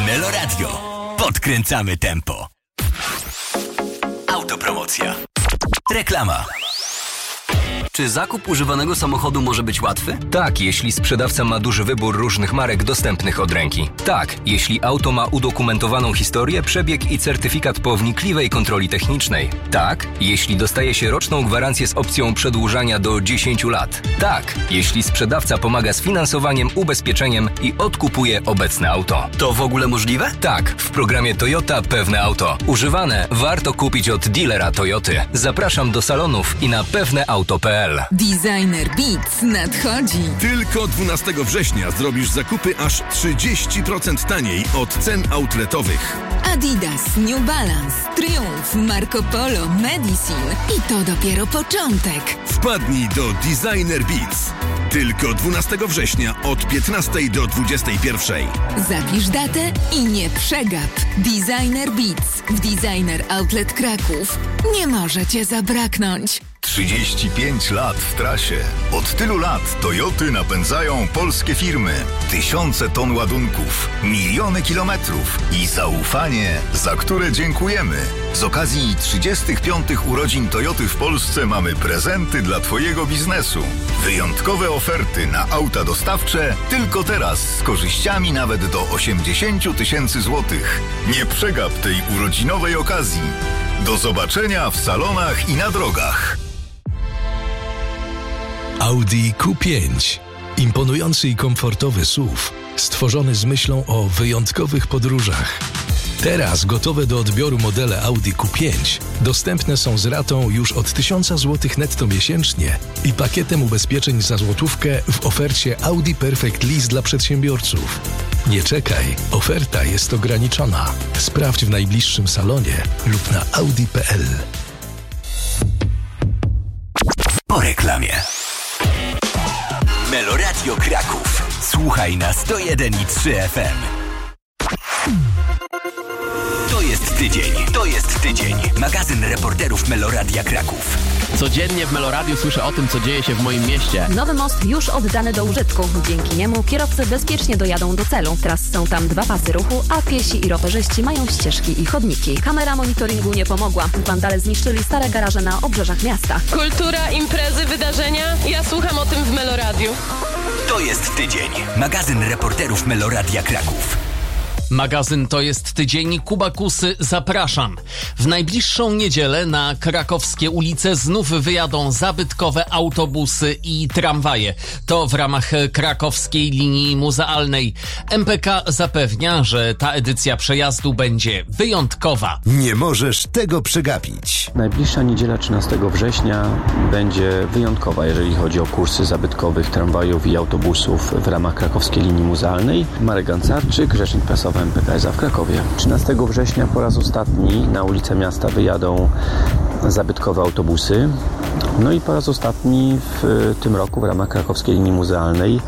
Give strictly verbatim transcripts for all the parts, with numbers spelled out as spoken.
Meloradio. Podkręcamy tempo. Autopromocja. Reklama. Czy zakup używanego samochodu może być łatwy? Tak, jeśli sprzedawca ma duży wybór różnych marek dostępnych od ręki. Tak, jeśli auto ma udokumentowaną historię, przebieg i certyfikat po wnikliwej kontroli technicznej. Tak, jeśli dostaje się roczną gwarancję z opcją przedłużania do dziesięciu lat. Tak, jeśli sprzedawca pomaga z finansowaniem, ubezpieczeniem i odkupuje obecne auto. To w ogóle możliwe? Tak, w programie Toyota Pewne Auto. Używane warto kupić od dealera Toyoty. Zapraszam do salonów i na pewneauto kropka p l. Designer Beats nadchodzi. Tylko dwunastego września zrobisz zakupy aż trzydzieści procent taniej od cen outletowych. Adidas, New Balance, Triumph, Marco Polo, Medicine i to dopiero początek. Wpadnij do Designer Beats. Tylko dwunastego września od piętnastej do dwudziestej pierwszej. Zapisz datę i nie przegap. Designer Beats w Designer Outlet Kraków. Nie może cię zabraknąć. trzydzieści pięć lat w trasie. Od tylu lat Toyoty napędzają polskie firmy. Tysiące ton ładunków, miliony kilometrów i zaufanie, za które dziękujemy. Z okazji trzydziestych piątych urodzin Toyoty w Polsce mamy prezenty dla Twojego biznesu. Wyjątkowe oferty na auta dostawcze tylko teraz z korzyściami nawet do osiemdziesiąt tysięcy złotych. Nie przegap tej urodzinowej okazji. Do zobaczenia w salonach i na drogach. Audi Q pięć. Imponujący i komfortowy S U V, stworzony z myślą o wyjątkowych podróżach. Teraz gotowe do odbioru modele Audi Q pięć dostępne są z ratą już od tysiąc złotych netto miesięcznie i pakietem ubezpieczeń za złotówkę w ofercie Audi Perfect Lease dla przedsiębiorców. Nie czekaj, oferta jest ograniczona. Sprawdź w najbliższym salonie lub na audi kropka p l. Po reklamie. Meloradio Kraków. Słuchaj na sto jeden i trzy F M. To jest tydzień. To jest tydzień. Magazyn reporterów Meloradia Kraków. Codziennie w Meloradiu słyszę o tym, co dzieje się w moim mieście. Nowy most już oddany do użytku. Dzięki niemu kierowcy bezpiecznie dojadą do celu. Teraz są tam dwa pasy ruchu, a piesi i rowerzyści mają ścieżki i chodniki. Kamera monitoringu nie pomogła. Wandale zniszczyli stare garaże na obrzeżach miasta. Kultura, imprezy, wydarzenia. Ja słucham o tym w Meloradiu. To jest tydzień. Magazyn reporterów Meloradia Kraków. Magazyn To jest tydzień. Kuba Kusy, zapraszam. W najbliższą niedzielę na krakowskie ulice znów wyjadą zabytkowe autobusy i tramwaje. To w ramach krakowskiej linii muzealnej. M P K zapewnia, że ta edycja przejazdu będzie wyjątkowa. Nie możesz tego przegapić. Najbliższa niedziela trzynastego września będzie wyjątkowa, jeżeli chodzi o kursy zabytkowych tramwajów i autobusów w ramach krakowskiej linii muzealnej. Marek Gancarczyk, rzecznik prasowy M P K S A w Krakowie. trzynastego września po raz ostatni na ulice miasta wyjadą zabytkowe autobusy. No i po raz ostatni w tym roku w ramach krakowskiej linii muzealnej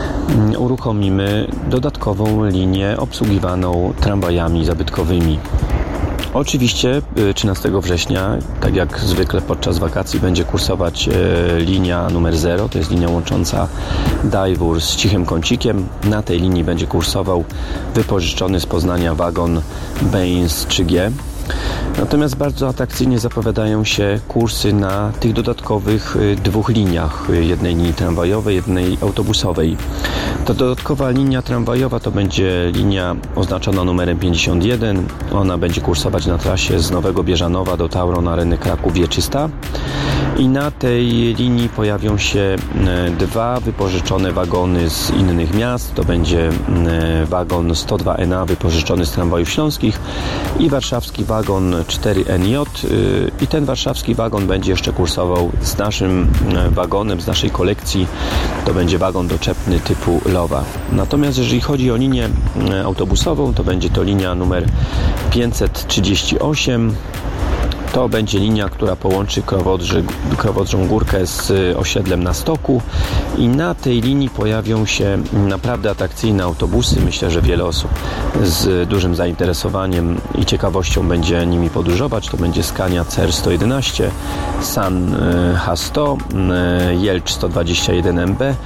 uruchomimy dodatkową linię obsługiwaną tramwajami zabytkowymi. Oczywiście trzynastego września, tak jak zwykle podczas wakacji, będzie kursować e, linia numer zero, to jest linia łącząca Dajwór z Cichym Kącikiem. Na tej linii będzie kursował wypożyczony z Poznania wagon Benz trzy G. Natomiast bardzo atrakcyjnie zapowiadają się kursy na tych dodatkowych dwóch liniach, jednej linii tramwajowej, jednej autobusowej. Ta dodatkowa linia tramwajowa to będzie linia oznaczona numerem pięćdziesiąt jeden. Ona będzie kursować na trasie z Nowego Bieżanowa do Tauron Areny Kraków-Wieczysta. I na tej linii pojawią się dwa wypożyczone wagony z innych miast. To będzie wagon sto dwa N A wypożyczony z tramwajów śląskich i warszawski wagon cztery N J. I ten warszawski wagon będzie jeszcze kursował z naszym wagonem, z naszej kolekcji. To będzie wagon doczepny typu Lowa. Natomiast jeżeli chodzi o linię autobusową, to będzie to linia numer pięćset trzydzieści osiem. To będzie linia, która połączy Krowodrzy, Krowodrzą Górkę z osiedlem na Stoku i na tej linii pojawią się naprawdę atrakcyjne autobusy. Myślę, że wiele osób z dużym zainteresowaniem i ciekawością będzie nimi podróżować. To będzie Scania C R sto jedenaście, San H sto, Jelcz sto dwadzieścia jeden M B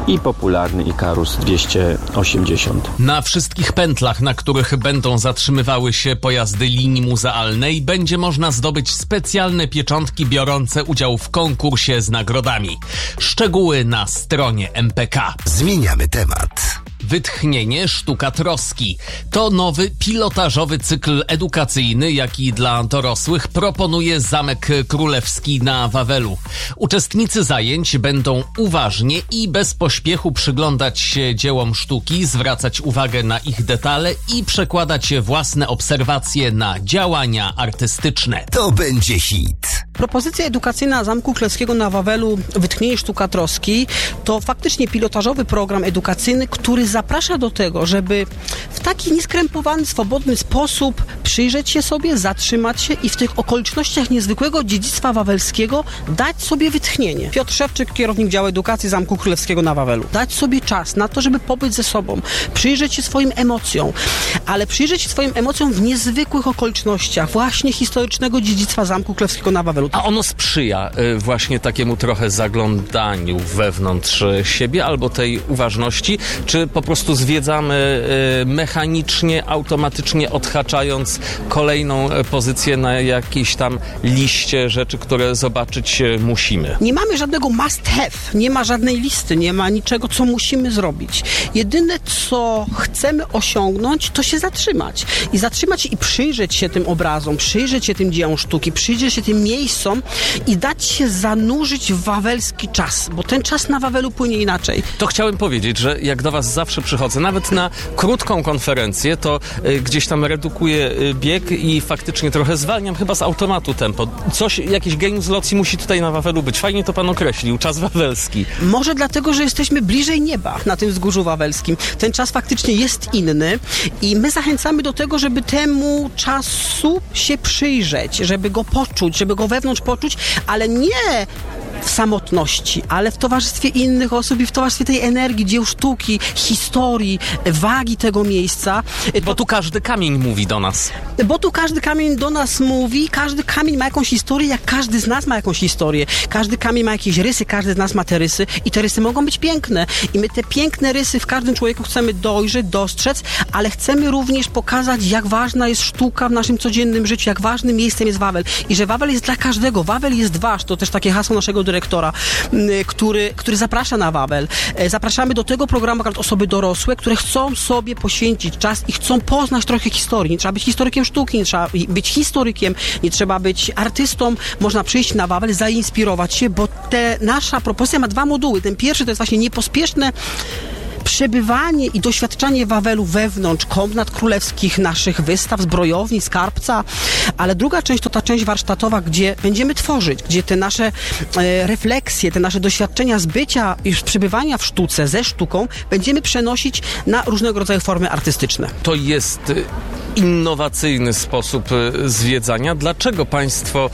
i popularny Ikarus dwieście osiemdziesiąt. Na wszystkich pętlach, na których będą zatrzymywały się pojazdy linii muzealnej, będzie można zdobyć specjalne pieczątki biorące udział w konkursie z nagrodami. Szczegóły na stronie M P K. Zmieniamy temat. Wytchnienie sztuka troski. To nowy pilotażowy cykl edukacyjny, jaki dla dorosłych proponuje Zamek Królewski na Wawelu. Uczestnicy zajęć będą uważnie i bez pośpiechu przyglądać się dziełom sztuki, zwracać uwagę na ich detale i przekładać własne obserwacje na działania artystyczne. To będzie hit. Propozycja edukacyjna Zamku Królewskiego na Wawelu Wytchnienie sztuka troski to faktycznie pilotażowy program edukacyjny, który zaprasza do tego, żeby w taki nieskrępowany, swobodny sposób przyjrzeć się sobie, zatrzymać się i w tych okolicznościach niezwykłego dziedzictwa wawelskiego dać sobie wytchnienie. Piotr Szewczyk, kierownik działu edukacji Zamku Królewskiego na Wawelu. Dać sobie czas na to, żeby pobyć ze sobą, przyjrzeć się swoim emocjom, ale przyjrzeć się swoim emocjom w niezwykłych okolicznościach właśnie historycznego dziedzictwa Zamku Królewskiego na Wawelu. A ono sprzyja y, właśnie takiemu trochę zaglądaniu wewnątrz siebie albo tej uważności, czy po prostu zwiedzamy y, mechanicznie, automatycznie odhaczając kolejną pozycję na jakiejś tam liście rzeczy, które zobaczyć y, musimy. Nie mamy żadnego must have, nie ma żadnej listy, nie ma niczego, co musimy zrobić. Jedyne, co chcemy osiągnąć, to się zatrzymać. I zatrzymać się i przyjrzeć się tym obrazom, przyjrzeć się tym dziełom sztuki, przyjrzeć się tym miejscom i dać się zanurzyć w wawelski czas, bo ten czas na Wawelu płynie inaczej. To chciałem powiedzieć, że jak do was zawsze przychodzę, nawet na krótką konferencję, to y, gdzieś tam redukuję y, bieg i faktycznie trochę zwalniam chyba z automatu tempo. Coś, jakiś genius loci musi tutaj na Wawelu być. Fajnie to pan określił, czas wawelski. Może dlatego, że jesteśmy bliżej nieba na tym wzgórzu wawelskim. Ten czas faktycznie jest inny i my zachęcamy do tego, żeby temu czasu się przyjrzeć, żeby go poczuć, żeby go wewnątrz poczuć, ale nie w samotności, ale w towarzystwie innych osób i w towarzystwie tej energii, dzieł sztuki, historii, wagi tego miejsca. Bo tu każdy kamień mówi do nas. Bo tu każdy kamień do nas mówi, każdy kamień ma jakąś historię, jak każdy z nas ma jakąś historię. Każdy kamień ma jakieś rysy, każdy z nas ma te rysy i te rysy mogą być piękne. I my te piękne rysy w każdym człowieku chcemy dojrzeć, dostrzec, ale chcemy również pokazać, jak ważna jest sztuka w naszym codziennym życiu, jak ważnym miejscem jest Wawel. I że Wawel jest dla każdego. Wawel jest wasz. To też takie hasło naszego dyrektora, który, który zaprasza na Wawel. Zapraszamy do tego programu akurat osoby dorosłe, które chcą sobie poświęcić czas i chcą poznać trochę historii. Nie trzeba być historykiem sztuki, nie trzeba być historykiem, nie trzeba być artystą. Można przyjść na Wawel, zainspirować się, bo te, nasza propozycja ma dwa moduły. Ten pierwszy to jest właśnie niepospieszne przebywanie i doświadczanie Wawelu wewnątrz komnat królewskich, naszych wystaw, zbrojowni, skarbca, ale druga część to ta część warsztatowa, gdzie będziemy tworzyć, gdzie te nasze e, refleksje, te nasze doświadczenia z bycia i przebywania w sztuce, ze sztuką, będziemy przenosić na różnego rodzaju formy artystyczne. To jest innowacyjny sposób zwiedzania. Dlaczego państwo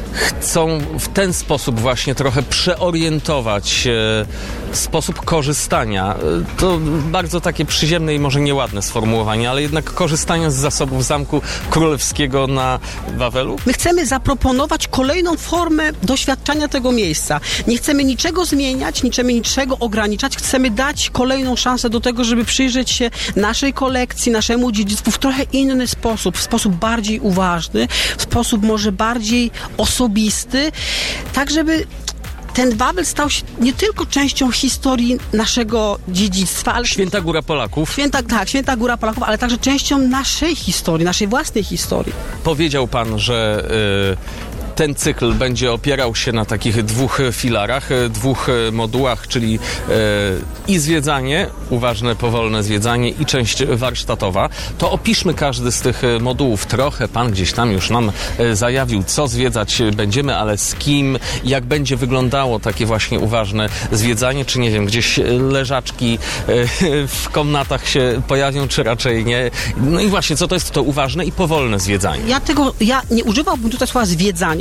chcą w ten sposób właśnie trochę przeorientować e, sposób korzystania? To bardzo takie przyziemne i może nieładne sformułowanie, ale jednak korzystania z zasobów Zamku Królewskiego na Wawelu? My chcemy zaproponować kolejną formę doświadczania tego miejsca. Nie chcemy niczego zmieniać, nie chcemy niczego ograniczać. Chcemy dać kolejną szansę do tego, żeby przyjrzeć się naszej kolekcji, naszemu dziedzictwu w trochę inny sposób, w sposób bardziej uważny, w sposób może bardziej osobisty, tak żeby ten Wawel stał się nie tylko częścią historii naszego dziedzictwa, ale... Święta Góra Polaków. Święta, tak, Święta Góra Polaków, ale także częścią naszej historii, naszej własnej historii. Powiedział pan, że y, ten cykl będzie opierał się na takich dwóch filarach, dwóch modułach, czyli e, i zwiedzanie, uważne, powolne zwiedzanie i część warsztatowa. To opiszmy każdy z tych modułów trochę. Pan gdzieś tam już nam e, zajawił, co zwiedzać będziemy, ale z kim, jak będzie wyglądało takie właśnie uważne zwiedzanie, czy nie wiem, gdzieś leżaczki e, w komnatach się pojawią, czy raczej nie. No i właśnie, co to jest to uważne i powolne zwiedzanie? Ja tego, ja nie używałbym tutaj słowa zwiedzanie,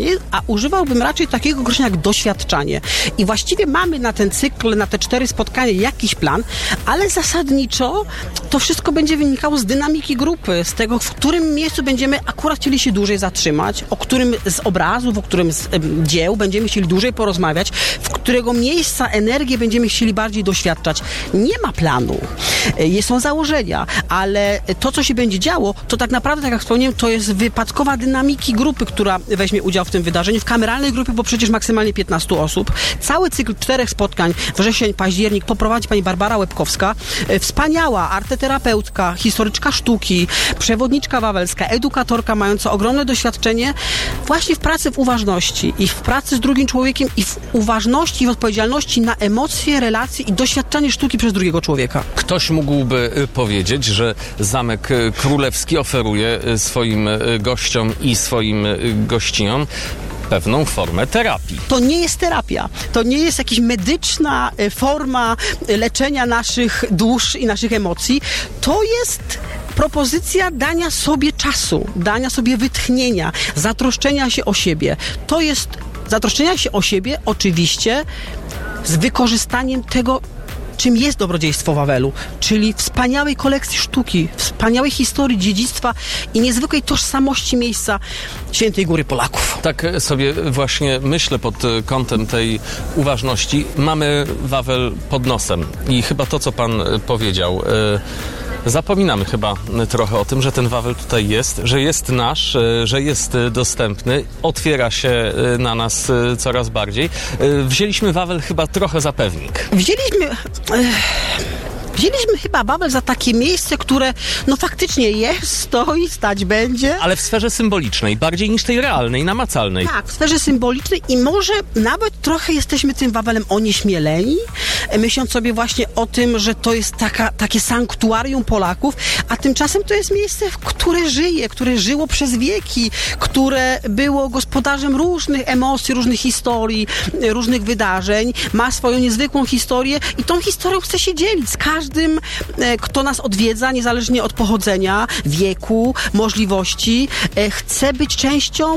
doświadczanie, a używałbym raczej takiego określenia jak doświadczanie. I właściwie mamy na ten cykl, na te cztery spotkania jakiś plan, ale zasadniczo to wszystko będzie wynikało z dynamiki grupy, z tego, w którym miejscu będziemy akurat chcieli się dłużej zatrzymać, o którym z obrazów, o którym z em, dzieł będziemy chcieli dłużej porozmawiać, w którego miejsca energię będziemy chcieli bardziej doświadczać. Nie ma planu. E, są założenia, ale to, co się będzie działo, to tak naprawdę, tak jak wspomniałem, to jest wypadkowa dynamiki grupy, która weźmie udział w tym wydarzeniu. W kameralnej grupie, bo przecież maksymalnie piętnaście osób. Cały cykl czterech spotkań, wrzesień, październik, poprowadzi pani Barbara Łebkowska, e, wspaniała arteterapeutka, historyczka sztuki, przewodniczka wawelska, edukatorka mająca ogromne doświadczenie właśnie w pracy w uważności i w pracy z drugim człowiekiem i w uważności i w odpowiedzialności na emocje, relacje i doświadczanie sztuki przez drugiego człowieka. Ktoś mógłby powiedzieć, że Zamek Królewski oferuje swoim gościom i swoim gościniom pewną formę terapii. To nie jest terapia. To nie jest jakaś medyczna forma leczenia naszych dusz i naszych emocji. To jest propozycja dania sobie czasu, dania sobie wytchnienia, zatroszczenia się o siebie. To jest zatroszczenia się o siebie oczywiście z wykorzystaniem tego, czym jest dobrodziejstwo Wawelu, czyli wspaniałej kolekcji sztuki, wspaniałej historii, dziedzictwa i niezwykłej tożsamości miejsca Świętej Góry Polaków. Tak sobie właśnie myślę pod kątem tej uważności. Mamy Wawel pod nosem i chyba to, co pan powiedział, zapominamy chyba trochę o tym, że ten Wawel tutaj jest, że jest nasz, że jest dostępny, otwiera się na nas coraz bardziej. Wzięliśmy Wawel chyba trochę za pewnik. Wzięliśmy... Wzięliśmy chyba Wawel za takie miejsce, które no faktycznie jest, stoi, stać będzie. Ale w sferze symbolicznej, bardziej niż tej realnej, namacalnej. Tak, w sferze symbolicznej i może nawet trochę jesteśmy tym Wawelem onieśmieleni, myśląc sobie właśnie o tym, że to jest taka, takie sanktuarium Polaków, a tymczasem to jest miejsce, które żyje, które żyło przez wieki, które było gospodarzem różnych emocji, różnych historii, różnych wydarzeń, ma swoją niezwykłą historię i tą historią chce się dzielić z każdym Każdym, kto nas odwiedza, niezależnie od pochodzenia, wieku, możliwości, chce być częścią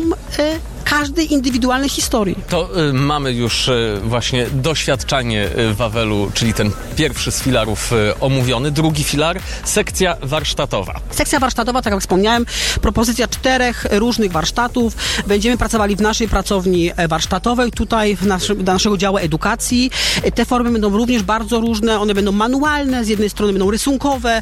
każdej indywidualnej historii. To y, mamy już y, właśnie doświadczanie y, Wawelu, czyli ten pierwszy z filarów y, omówiony. Drugi filar, sekcja warsztatowa. Sekcja warsztatowa, tak jak wspomniałem, propozycja czterech różnych warsztatów. Będziemy pracowali w naszej pracowni warsztatowej, tutaj w naszy, do naszego działu edukacji. Te formy będą również bardzo różne, one będą manualne, z jednej strony będą rysunkowe.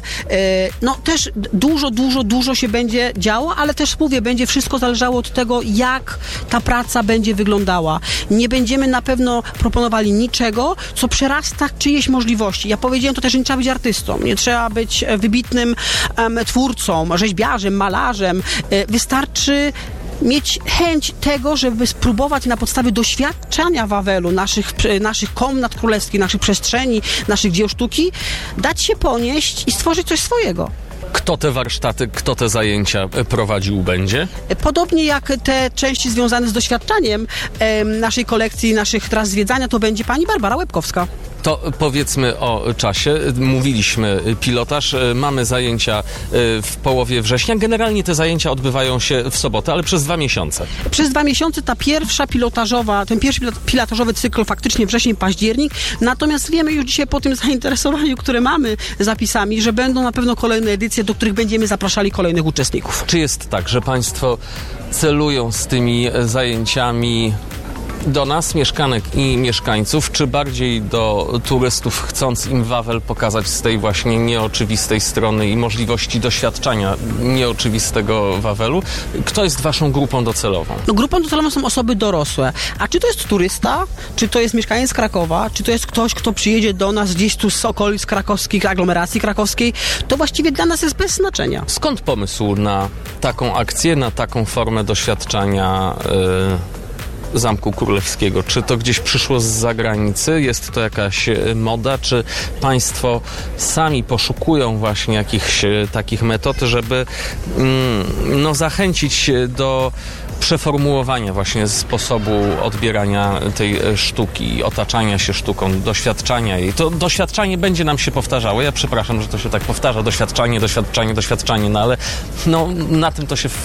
No też dużo, dużo, dużo się będzie działo, ale też mówię, będzie wszystko zależało od tego, jak ta praca będzie wyglądała. Nie będziemy na pewno proponowali niczego, co przerasta czyjeś możliwości. Ja powiedziałem to też, że nie trzeba być artystą, nie trzeba być wybitnym um, twórcą, rzeźbiarzem, malarzem. Wystarczy mieć chęć tego, żeby spróbować na podstawie doświadczenia Wawelu, naszych, naszych komnat królewskich, naszych przestrzeni, naszych dzieł sztuki, dać się ponieść i stworzyć coś swojego. Kto te warsztaty, kto te zajęcia prowadził będzie? Podobnie jak te części związane z doświadczaniem e, naszej kolekcji, naszych tras zwiedzania, to będzie pani Barbara Łebkowska. To powiedzmy o czasie. Mówiliśmy pilotaż, mamy zajęcia w połowie września. Generalnie te zajęcia odbywają się w sobotę, ale przez dwa miesiące. Przez dwa miesiące ta pierwsza pilotażowa, ten pierwszy pilotażowy cykl faktycznie wrzesień, październik. Natomiast wiemy już dzisiaj po tym zainteresowaniu, które mamy zapisami, że będą na pewno kolejne edycje, do których będziemy zapraszali kolejnych uczestników. Czy jest tak, że państwo celują z tymi zajęciami do nas, mieszkanek i mieszkańców, czy bardziej do turystów, chcąc im Wawel pokazać z tej właśnie nieoczywistej strony i możliwości doświadczania nieoczywistego Wawelu? Kto jest waszą grupą docelową? No, grupą docelową są osoby dorosłe. A czy to jest turysta, czy to jest mieszkaniec Krakowa, czy to jest ktoś, kto przyjedzie do nas gdzieś tu z okolic krakowskich, aglomeracji krakowskiej, to właściwie dla nas jest bez znaczenia. Skąd pomysł na taką akcję, na taką formę doświadczania yy... Zamku Królewskiego? Czy to gdzieś przyszło z zagranicy? Jest to jakaś moda? Czy państwo sami poszukują właśnie jakichś takich metod, żeby mm, no, zachęcić do przeformułowania właśnie sposobu odbierania tej sztuki, otaczania się sztuką, doświadczania jej? To doświadczanie będzie nam się powtarzało. Ja przepraszam, że to się tak powtarza. Doświadczanie, doświadczanie, doświadczanie, no ale no, na tym to się w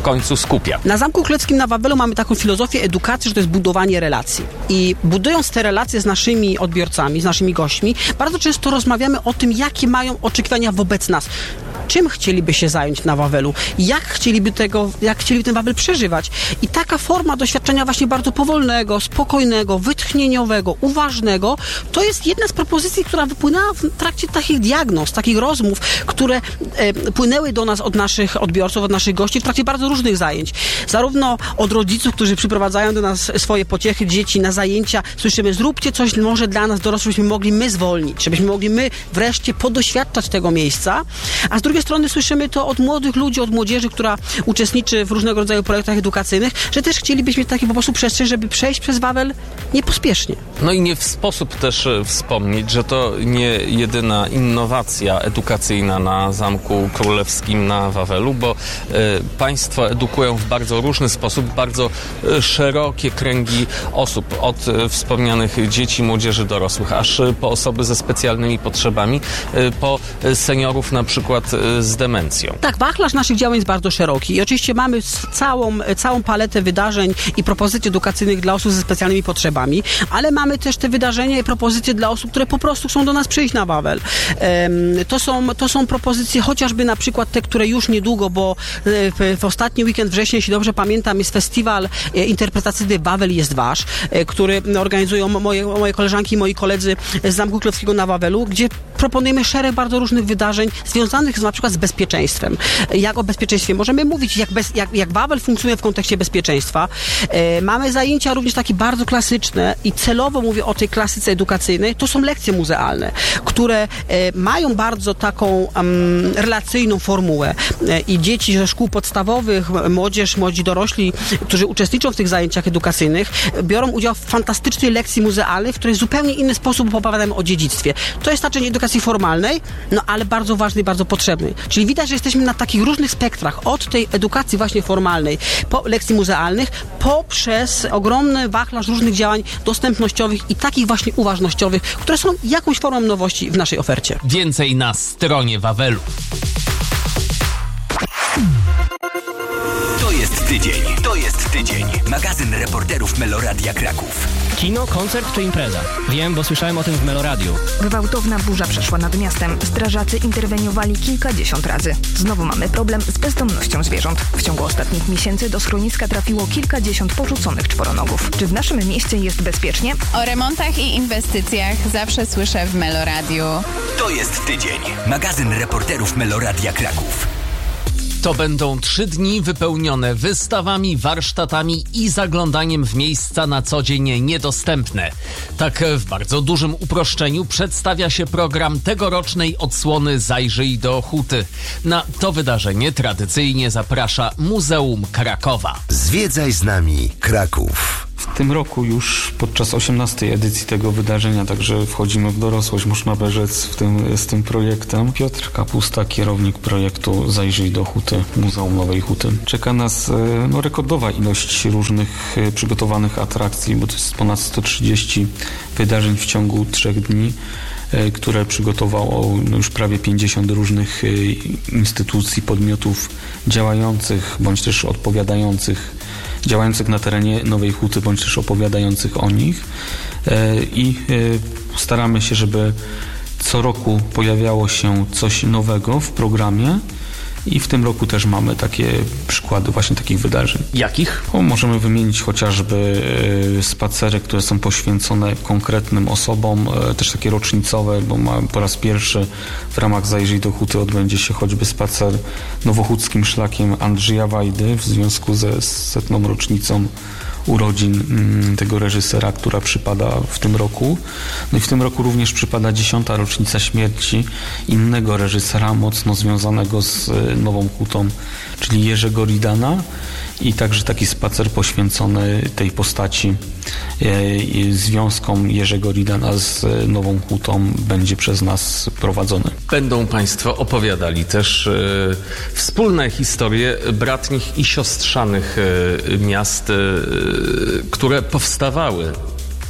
końcu skupia? Na Zamku Królewskim na Wawelu mamy taką filozofię edukacji, że to jest budowanie relacji. I budując te relacje z naszymi odbiorcami, z naszymi gośćmi, bardzo często rozmawiamy o tym, jakie mają oczekiwania wobec nas. Czym chcieliby się zająć na Wawelu? Jak chcieliby tego, jak chcieliby ten Wawel przeżywać? I taka forma doświadczenia właśnie bardzo powolnego, spokojnego, wytchnieniowego, uważnego, to jest jedna z propozycji, która wypłynęła w trakcie takich diagnoz, takich rozmów, które e, płynęły do nas od naszych odbiorców, od naszych gości w trakcie bardzo różnych zajęć. Zarówno od rodziców, którzy przyprowadzają do nas swoje pociechy, dzieci na zajęcia, słyszymy, zróbcie coś może dla nas dorosłych, żebyśmy mogli my zwolnić, żebyśmy mogli my wreszcie podoświadczać tego miejsca, a z drugiej Z drugiej strony słyszymy to od młodych ludzi, od młodzieży, która uczestniczy w różnego rodzaju projektach edukacyjnych, że też chcielibyśmy mieć taki po prostu przestrzeń, żeby przejść przez Wawel niepospiesznie. No i nie w sposób też wspomnieć, że to nie jedyna innowacja edukacyjna na Zamku Królewskim na Wawelu, bo y, państwo edukują w bardzo różny sposób, bardzo y, szerokie kręgi osób, od y, wspomnianych dzieci, młodzieży, dorosłych, aż y, po osoby ze specjalnymi potrzebami, y, po y, seniorów na przykład y, z demencją. Tak, wachlarz naszych działań jest bardzo szeroki i oczywiście mamy całą, całą paletę wydarzeń i propozycji edukacyjnych dla osób ze specjalnymi potrzebami, ale mamy też te wydarzenia i propozycje dla osób, które po prostu chcą do nas przyjść na Wawel. To są, to są propozycje chociażby na przykład te, które już niedługo, bo w, w ostatni weekend września, jeśli dobrze pamiętam, jest festiwal interpretacyjny Wawel jest wasz, który organizują moje, moje koleżanki i moi koledzy z Zamku Królewskiego na Wawelu, gdzie proponujemy szereg bardzo różnych wydarzeń związanych z, na przykład z bezpieczeństwem. Jak o bezpieczeństwie możemy mówić, jak, bez, jak, jak Wawel funkcjonuje w kontekście bezpieczeństwa. E, mamy zajęcia również takie bardzo klasyczne i celowo mówię o tej klasyce edukacyjnej. To są lekcje muzealne, które e, mają bardzo taką um, relacyjną formułę e, i dzieci ze szkół podstawowych, młodzież, młodzi dorośli, którzy uczestniczą w tych zajęciach edukacyjnych, biorą udział w fantastycznej lekcji muzealnej, w której w zupełnie inny sposób opowiadamy o dziedzictwie. To jest ta część edukacji formalnej, no ale bardzo ważny i bardzo potrzebny. Czyli widać, że jesteśmy na takich różnych spektrach, od tej edukacji właśnie formalnej, po lekcji muzealnych, poprzez ogromny wachlarz różnych działań dostępnościowych i takich właśnie uważnościowych, które są jakąś formą nowości w naszej ofercie. Więcej na stronie Wawelu. To jest tydzień. To jest tydzień. Magazyn reporterów Meloradia Kraków. Kino, koncert czy impreza? Wiem, bo słyszałem o tym w Meloradiu. Gwałtowna burza przeszła nad miastem. Strażacy interweniowali kilkadziesiąt razy. Znowu mamy problem z bezdomnością zwierząt. W ciągu ostatnich miesięcy do schroniska trafiło kilkadziesiąt porzuconych czworonogów. Czy w naszym mieście jest bezpiecznie? O remontach i inwestycjach zawsze słyszę w Meloradiu. To jest tydzień. Magazyn reporterów Meloradia Kraków. To będą trzy dni wypełnione wystawami, warsztatami i zaglądaniem w miejsca na co dzień niedostępne. Tak w bardzo dużym uproszczeniu przedstawia się program tegorocznej odsłony Zajrzyj do Huty. Na to wydarzenie tradycyjnie zaprasza Muzeum Krakowa. Zwiedzaj z nami Kraków. W tym roku już podczas osiemnastej edycji tego wydarzenia, także wchodzimy w dorosłość, można by rzec, w tym, z tym projektem. Piotr Kapusta, kierownik projektu Zajrzyj do Huty, Muzeum Nowej Huty. Czeka nas no, rekordowa ilość różnych przygotowanych atrakcji, bo to jest ponad sto trzydzieści wydarzeń w ciągu trzech dni, które przygotowało no, już prawie pięćdziesiąt różnych instytucji, podmiotów działających, bądź też odpowiadających działających na terenie Nowej Huty, bądź też opowiadających o nich i staramy się, żeby co roku pojawiało się coś nowego w programie i w tym roku też mamy takie przykłady właśnie takich wydarzeń. Jakich? O, możemy wymienić chociażby spacery, które są poświęcone konkretnym osobom, też takie rocznicowe, bo ma, po raz pierwszy w ramach Zajrzyj do Huty odbędzie się choćby spacer nowochódzkim szlakiem Andrzeja Wajdy w związku ze setną rocznicą urodzin tego reżysera, która przypada w tym roku. No i w tym roku również przypada dziesiąta rocznica śmierci innego reżysera mocno związanego z Nową Hutą, czyli Jerzego Ridana, i także taki spacer poświęcony tej postaci, e, związkom Jerzego Ridana z Nową Hutą będzie przez nas prowadzony. Będą Państwo opowiadali też e, wspólne historie bratnich i siostrzanych e, miast, e, które powstawały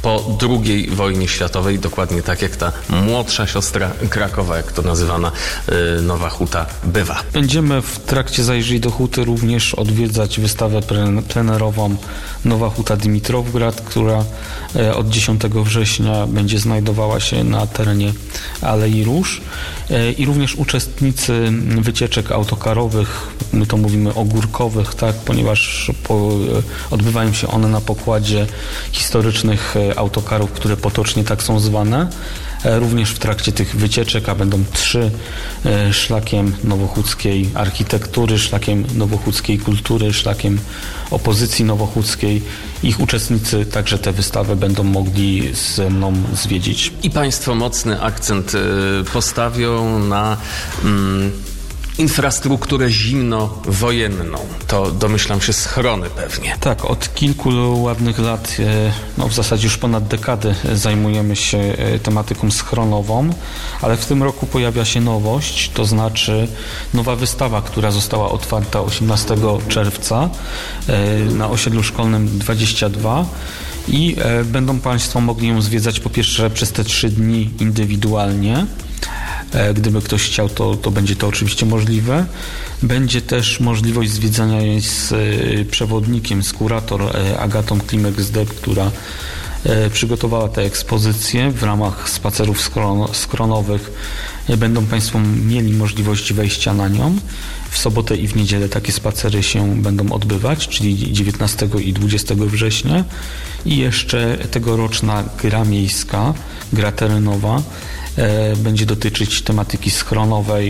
po drugiej wojnie światowej, dokładnie tak jak ta młodsza siostra Krakowa, jak to nazywana y, Nowa Huta bywa. Będziemy w trakcie Zajrzyj do Huty również odwiedzać wystawę plenerową Nowa Huta Dymitrowgrad, która od dziesiątego września będzie znajdowała się na terenie Alei Róż i również uczestnicy wycieczek autokarowych, my to mówimy ogórkowych, tak, ponieważ po, odbywają się one na pokładzie historycznych autokarów, które potocznie tak są zwane. Również w trakcie tych wycieczek, a będą trzy, szlakiem nowochódzkiej architektury, szlakiem nowochódzkiej kultury, szlakiem opozycji nowochódzkiej. Ich uczestnicy także tę wystawę będą mogli ze mną zwiedzić. I Państwo mocny akcent postawią na mm, infrastrukturę zimnowojenną. To domyślam się schrony pewnie. Tak, od kilku ładnych lat, no w zasadzie już ponad dekadę zajmujemy się tematyką schronową, ale w tym roku pojawia się nowość, to znaczy nowa wystawa, która została otwarta osiemnastego czerwca na osiedlu szkolnym dwadzieścia dwa i będą Państwo mogli ją zwiedzać po pierwsze przez te trzy dni indywidualnie. Gdyby ktoś chciał, to, to będzie to oczywiście możliwe. Będzie też możliwość zwiedzania jej z przewodnikiem, z kurator Agatą Klimek-Zdeb, która przygotowała tę ekspozycję w ramach spacerów skron- skronowych. Będą Państwo mieli możliwość wejścia na nią. W sobotę i w niedzielę takie spacery się będą odbywać, czyli dziewiętnastego i dwudziestego września. I jeszcze tegoroczna gra miejska, gra terenowa, będzie dotyczyć tematyki schronowej,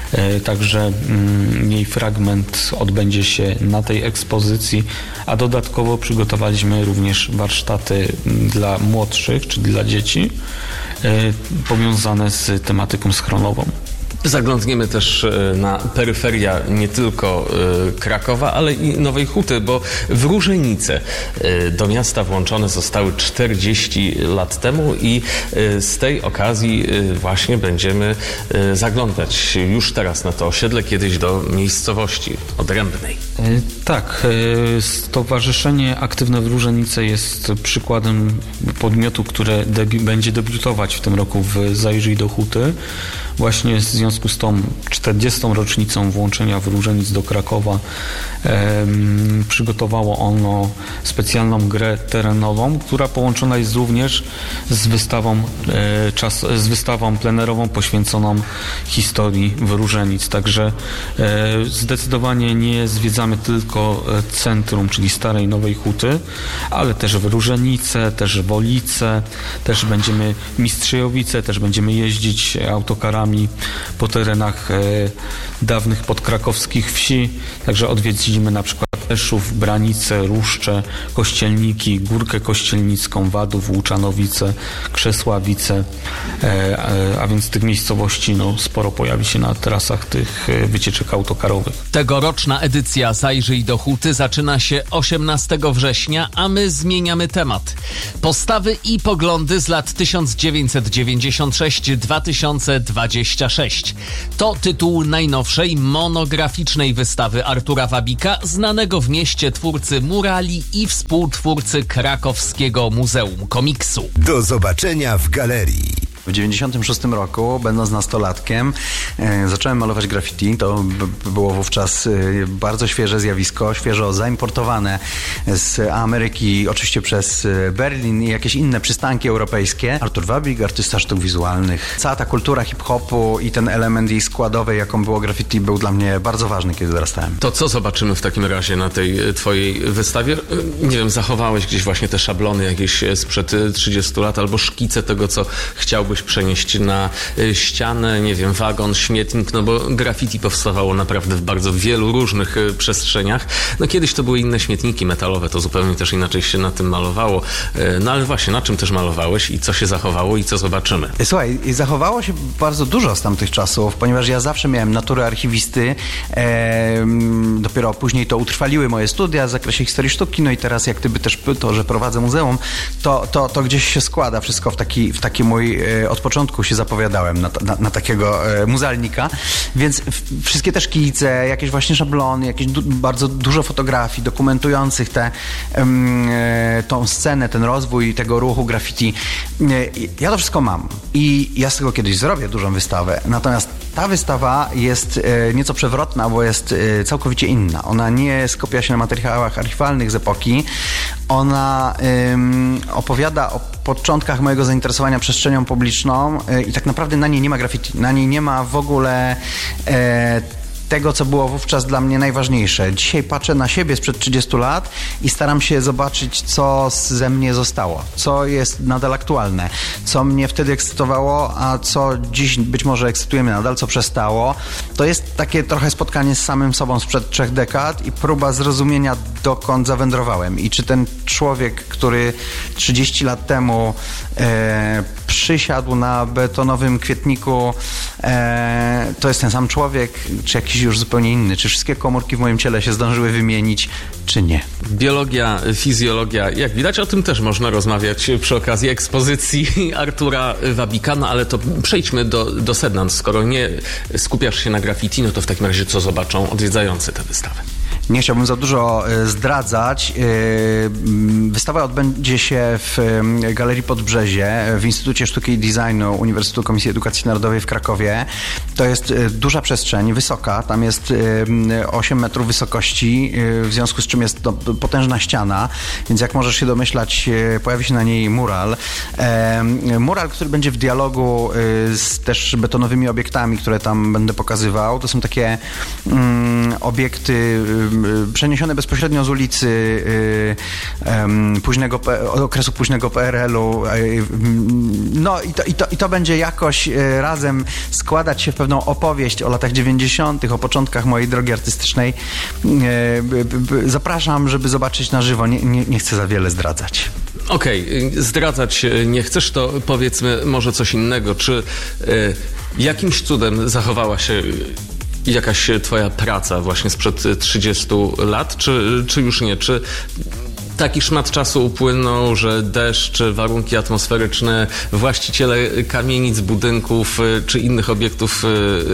także jej fragment odbędzie się na tej ekspozycji, a dodatkowo przygotowaliśmy również warsztaty dla młodszych, czy dla dzieci, powiązane z tematyką schronową. Zaglądniemy też na peryferia nie tylko Krakowa, ale i Nowej Huty, bo w Różenice do miasta włączone zostały czterdzieści lat temu i z tej okazji właśnie będziemy zaglądać już teraz na to osiedle, kiedyś do miejscowości odrębnej. Tak, Stowarzyszenie Aktywne w Różenice jest przykładem podmiotu, które debi- będzie debiutować w tym roku w Zajrzyj do Huty. Właśnie w związku z tą czterdziestą rocznicą włączenia w Różenic do Krakowa e, przygotowało ono specjalną grę terenową, która połączona jest również z wystawą, e, czas, z wystawą plenerową poświęconą historii w Różenic. Także e, zdecydowanie nie zwiedzamy tylko centrum, czyli Starej Nowej Huty, ale też w Różenice, też w Olice, też będziemy Mistrzejowice, też będziemy jeździć autokarami po terenach e, dawnych podkrakowskich wsi. Także odwiedzimy na przykład Eszów, Branice, Ruszcze, Kościelniki, Górkę Kościelnicką, Wadów, Łuczanowice, Krzesławice, e, e, a więc tych miejscowości no, sporo pojawi się na trasach tych e, wycieczek autokarowych. Tegoroczna edycja Zajrzyj do Huty zaczyna się osiemnastego września, a my zmieniamy temat. Postawy i poglądy z lat tysiąc dziewięćset dziewięćdziesiąt sześć do dwa tysiące dwudziestego szóstego. To tytuł najnowszej monograficznej wystawy Artura Wabika, znanego w mieście twórcy murali i współtwórcy Krakowskiego Muzeum Komiksu. Do zobaczenia w galerii. W dziewięćdziesiątym szóstym roku, będąc nastolatkiem, e, zacząłem malować graffiti. To b- było wówczas e, bardzo świeże zjawisko, świeżo zaimportowane z Ameryki, oczywiście przez Berlin i jakieś inne przystanki europejskie. Artur Wabik, artysta sztuk wizualnych. Cała ta kultura hip-hopu i ten element jej składowej, jaką było graffiti, był dla mnie bardzo ważny, kiedy dorastałem. To co zobaczymy w takim razie na tej twojej wystawie? Nie wiem, zachowałeś gdzieś właśnie te szablony jakieś sprzed trzydziestu lat albo szkice tego, co chciałbyś przenieść na ścianę, nie wiem, wagon, śmietnik, no bo graffiti powstawało naprawdę w bardzo wielu różnych przestrzeniach. No kiedyś to były inne śmietniki metalowe, to zupełnie też inaczej się na tym malowało. No ale właśnie, na czym też malowałeś i co się zachowało i co zobaczymy? Słuchaj, zachowało się bardzo dużo z tamtych czasów, ponieważ ja zawsze miałem naturę archiwisty. E, dopiero dopiero później to utrwaliły moje studia w zakresie historii sztuki, no i teraz jak gdyby też to, że prowadzę muzeum, to, to, to gdzieś się składa wszystko w taki, w taki mój, od początku się zapowiadałem na, na, na takiego muzealnika, więc wszystkie te szkice, jakieś właśnie szablony, jakieś du- bardzo dużo fotografii dokumentujących tę tą scenę, ten rozwój tego ruchu graffiti. Ja to wszystko mam i ja z tego kiedyś zrobię dużą wystawę, natomiast ta wystawa jest nieco przewrotna, bo jest całkowicie inna. Ona nie skupia się na materiałach archiwalnych z epoki, ona ym, opowiada o początkach mojego zainteresowania przestrzenią publiczną yy, i tak naprawdę na niej nie ma graffiti, na niej nie ma w ogóle yy, tego, co było wówczas dla mnie najważniejsze. Dzisiaj patrzę na siebie sprzed trzydziestu lat i staram się zobaczyć, co ze mnie zostało, co jest nadal aktualne, co mnie wtedy ekscytowało, a co dziś być może ekscytuje mnie nadal, co przestało. To jest takie trochę spotkanie z samym sobą sprzed trzech dekad i próba zrozumienia, dokąd zawędrowałem i czy ten człowiek, który trzydzieści lat temu e, przysiadł na betonowym kwietniku, e, to jest ten sam człowiek, czy jakiś już zupełnie inny, czy wszystkie komórki w moim ciele się zdążyły wymienić, czy nie. Biologia, fizjologia, jak widać, o tym też można rozmawiać przy okazji ekspozycji Artura Wabika, no ale to przejdźmy do, do sedna. Skoro nie skupiasz się na graffiti, no to w takim razie co zobaczą odwiedzający tę wystawę? Nie chciałbym za dużo zdradzać. Wystawa odbędzie się w Galerii Podbrzezie w Instytucie Sztuki i Designu Uniwersytetu Komisji Edukacji Narodowej w Krakowie. To jest duża przestrzeń, wysoka. Tam jest osiem metrów wysokości, w związku z czym jest to potężna ściana, więc jak możesz się domyślać, pojawi się na niej mural. Mural, który będzie w dialogu z też betonowymi obiektami, które tam będę pokazywał. To są takie um, obiekty przeniesione bezpośrednio z ulicy y, y, późnego, okresu późnego P R L-u. Y, no i to, i, to, i to będzie jakoś y, razem składać się w pewną opowieść o latach dziewięćdziesiątych, o początkach mojej drogi artystycznej. Y, y, y, zapraszam, żeby zobaczyć na żywo. Nie, nie, nie chcę za wiele zdradzać. Okej, okay. Zdradzać nie chcesz, to powiedzmy może coś innego. Czy y, jakimś cudem zachowała się jakaś twoja praca właśnie sprzed trzydziestu lat, czy, czy już nie? Czy taki szmat czasu upłynął, że deszcz, warunki atmosferyczne, właściciele kamienic, budynków czy innych obiektów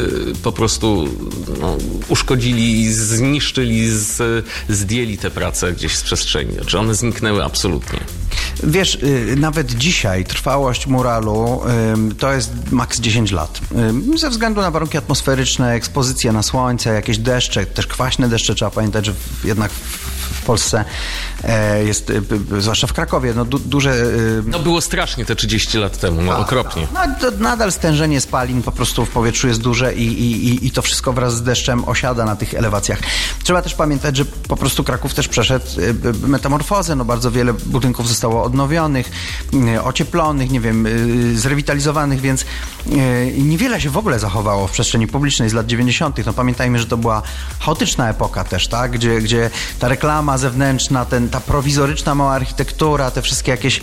po prostu no, uszkodzili, zniszczyli, z, zdjęli te prace gdzieś z przestrzeni? Czy one zniknęły absolutnie? Wiesz, nawet dzisiaj trwałość muralu to jest maks dziesięć lat. Ze względu na warunki atmosferyczne, ekspozycja na słońce, jakieś deszcze, też kwaśne deszcze, trzeba pamiętać, że jednak w Polsce jest, zwłaszcza w Krakowie, no du, duże... No było strasznie te trzydzieści lat temu, no a, okropnie. No to nadal stężenie spalin po prostu w powietrzu jest duże i, i, i to wszystko wraz z deszczem osiada na tych elewacjach. Trzeba też pamiętać, że po prostu Kraków też przeszedł metamorfozę, no bardzo wiele budynków zostało odnowionych, ocieplonych, nie wiem, zrewitalizowanych, więc niewiele się w ogóle zachowało w przestrzeni publicznej z lat dziewięćdziesiątych. No pamiętajmy, że to była chaotyczna epoka też, tak? Gdzie, gdzie ta reklama zewnętrzna, ten, ta prowizoryczna mała architektura, te wszystkie jakieś,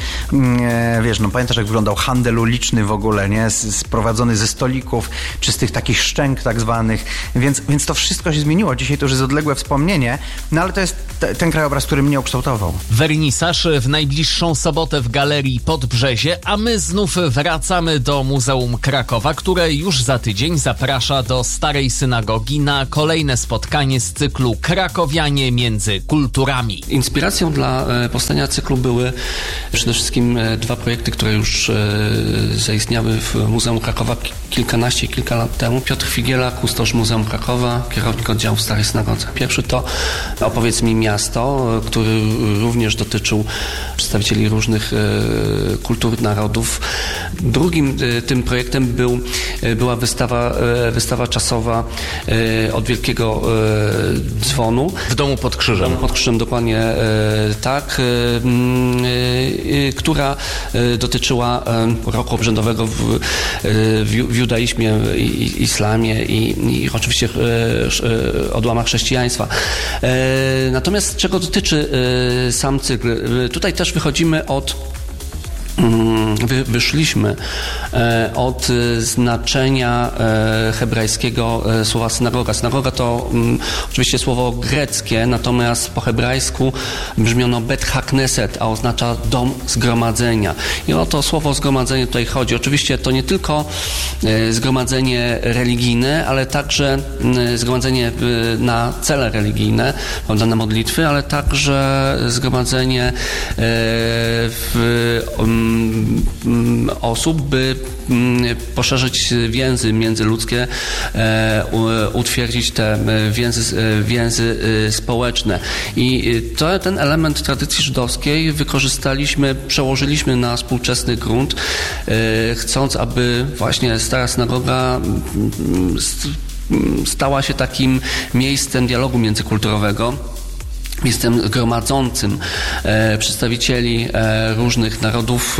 e, wiesz, no pamiętasz, jak wyglądał handel uliczny w ogóle, nie? Sprowadzony ze stolików, czy z tych takich szczęk tak zwanych, więc, więc to wszystko się zmieniło. Dzisiaj to już jest odległe wspomnienie, no ale to jest te, ten krajobraz, który mnie ukształtował. Wernisaż w najbliższą sobotę w Galerii Podbrzezie, a my znów wracamy do Muzeum Krakowa, które już za tydzień zaprasza do Starej Synagogi na kolejne spotkanie z cyklu Krakowianie między kulturami. Inspiracją dla powstania cyklu były przede wszystkim dwa projekty, które już zaistniały w Muzeum Krakowa kilkanaście, kilka lat temu. Piotr Figiela, kustosz Muzeum Krakowa, kierownik oddziału w Starej Synagodze. Pierwszy to Opowiedz mi miasto, który również dotyczył przedstawicieli różnych kultur, narodów. Drugim tym projektem był, była wystawa, wystawa czasowa Od Wielkiego Dzwonu. W domu pod krzyżem. W domu pod krzyżem, dokładnie tak, która dotyczyła roku obrzędowego w, w judaizmie, i islamie i, i oczywiście odłamach chrześcijaństwa. Natomiast czego dotyczy sam cykl? Tutaj też wychodzimy od wy, wyszliśmy od znaczenia hebrajskiego słowa synagoga. Synagoga to um, oczywiście słowo greckie, natomiast po hebrajsku brzmi ono Bet HaKnesset, a oznacza dom zgromadzenia. I o to słowo zgromadzenie tutaj chodzi. Oczywiście to nie tylko zgromadzenie religijne, ale także zgromadzenie na cele religijne, prawda, na modlitwy, ale także zgromadzenie w, um, osób, by poszerzyć więzy międzyludzkie, utwierdzić te więzy, więzy społeczne. I to, ten element tradycji żydowskiej wykorzystaliśmy, przełożyliśmy na współczesny grunt, chcąc, aby właśnie stara synagoga stała się takim miejscem dialogu międzykulturowego. Miejscem gromadzącym e, przedstawicieli e, różnych narodów,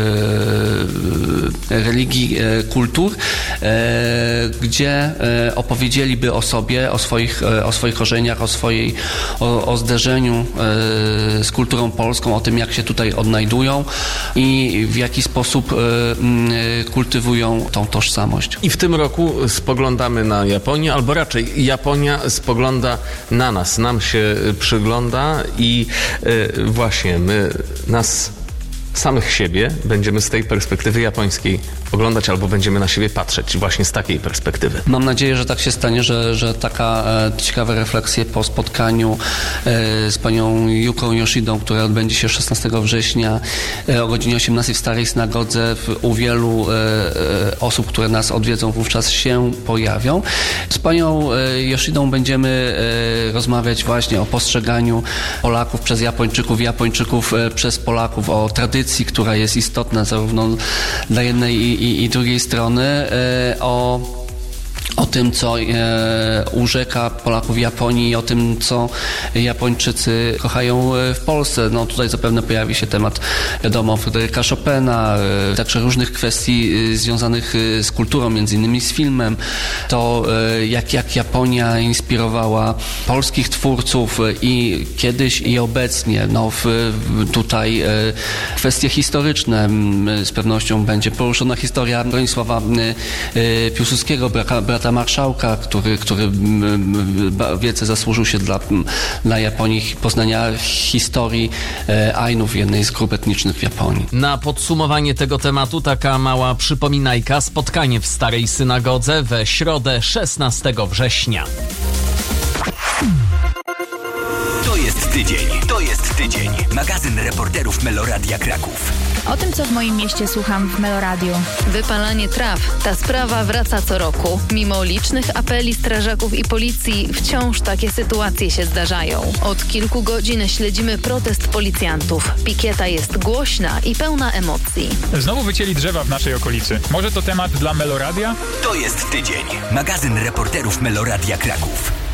e, religii, e, kultur, e, gdzie e, opowiedzieliby o sobie, o swoich, e, o swoich korzeniach, o swojej, o, o zderzeniu e, z kulturą polską, o tym, jak się tutaj odnajdują i w jaki sposób e, kultywują tą tożsamość. I w tym roku spoglądamy na Japonię, albo raczej Japonia spogląda na nas, nam się przygląda i y, właśnie my nas samych siebie będziemy z tej perspektywy japońskiej oglądać albo będziemy na siebie patrzeć właśnie z takiej perspektywy. Mam nadzieję, że tak się stanie, że, że taka e, ciekawe refleksje po spotkaniu e, z panią Yuką Yoshidą, które odbędzie się szesnastego września e, o godzinie osiemnastej w Starej Synagodze, w, u wielu e, e, osób, które nas odwiedzą, wówczas się pojawią. Z panią e, Yoshidą będziemy e, rozmawiać właśnie o postrzeganiu Polaków przez Japończyków, Japończyków e, przez Polaków, o tradycji, która jest istotna zarówno dla jednej i I, i drugiej strony e, o, o tym, co e, urzeka Polaków w Japonii i o tym, co Japończycy kochają w Polsce. No tutaj zapewne pojawi się temat, wiadomo, Fryderyka Chopina, e, także różnych kwestii e, związanych e, z kulturą, między innymi z filmem. To e, jak, jak Japonia inspirowała polskich twórców e, i kiedyś i obecnie. No w, tutaj e, kwestie historyczne. M, z pewnością będzie poruszona historia Bronisława e, Piłsudskiego, brata, brata marszałka, który, który wielce zasłużył się dla, dla Japonii, poznania historii Ainów, jednej z grup etnicznych w Japonii. Na podsumowanie tego tematu taka mała przypominajka. Spotkanie w Starej Synagodze we środę szesnastego września. To jest tydzień. To jest tydzień. Magazyn reporterów Meloradia Kraków. O tym, co w moim mieście słucham w Meloradiu. Wypalanie traw. Ta sprawa wraca co roku. Mimo licznych apeli strażaków i policji, wciąż takie sytuacje się zdarzają. Od kilku godzin śledzimy protest policjantów. Pikieta jest głośna i pełna emocji. Znowu wycięli drzewa w naszej okolicy. Może to temat dla Meloradia? To jest tydzień. Magazyn reporterów Meloradia Kraków.